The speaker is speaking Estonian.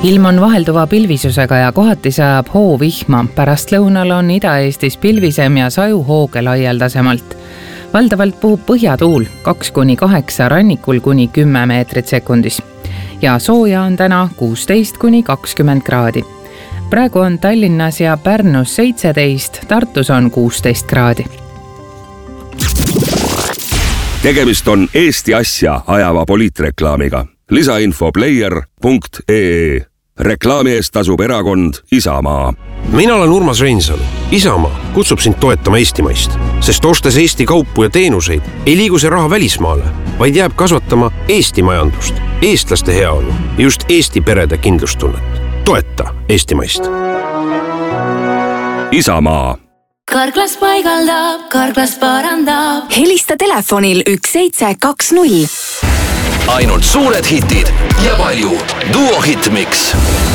Ilm on vahelduva pilvisusega ja kohati sajab hoovihma. Pärast lõunal on Ida-Eestis pilvisem ja sajuhooge laialdasemalt. Valdavalt puhub põhjatuul 2-8, rannikul kuni 10 meetrit sekundis. Ja sooja on täna 16-20 kraadi. Praegu on Tallinnas ja Pärnus 17, Tartus on 16 kraadi. Tegemist on Eesti asja ajava poliitreklaamiga. Lisainfo player.ee. Reklaami eest tasub erakond Isamaa. Mina olen Urmas Reinsalu. Isamaa kutsub sind toetama Eestimaist, sest ostes Eesti kaupu ja teenuseid ei liigu see raha välismaale, vaid jääb kasvatama Eesti majandust, eestlaste heaolu ja just Eesti perede kindlustunnet. Toeta Eestimaist. Isamaa. Karklas paigaldab, Karklas parandab. Helista telefonil 1720. Ainult suured hitid ja palju Duo Hitmix.